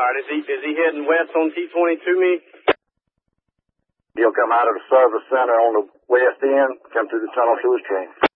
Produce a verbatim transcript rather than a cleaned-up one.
right, is he is he heading west on T twenty-two, me? He'll come out of the service center on the west end, come through the tunnel to his train.